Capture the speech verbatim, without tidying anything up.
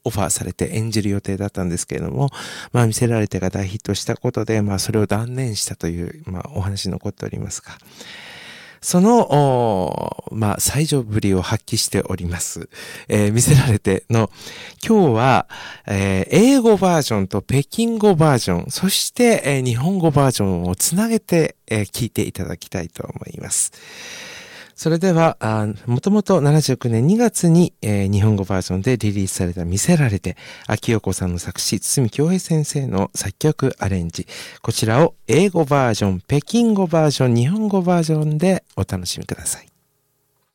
オファーされて演じる予定だったんですけれども、まあ見せられてが大ヒットしたことで、まあそれを断念したという、まあお話残っておりますが、その、まあ、最上ぶりを発揮しております。えー、見せられての、今日は、えー、英語バージョンと北京語バージョン、そして、えー、日本語バージョンをつなげて、えー、聞いていただきたいと思います。それでは、もともとななじゅうきゅうねんにがつに、えー、日本語バージョンでリリースされた見せられて、秋代子さんの作詞、堤京平先生の作曲アレンジ。こちらを英語バージョン、北京語バージョン、日本語バージョンでお楽しみください。